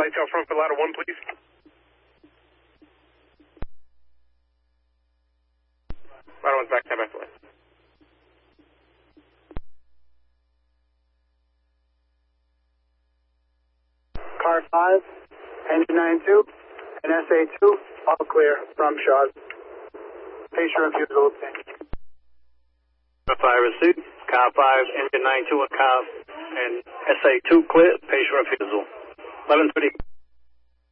Lights out front for ladder 1, please. Ladder 1's back, stand back to light. Car 5, engine 92, and SA2, all clear from Shaw's. Patient refusal obtained. Car 5 received. Car 5, engine 92 and SA2 clear. Patient refusal. 11:30.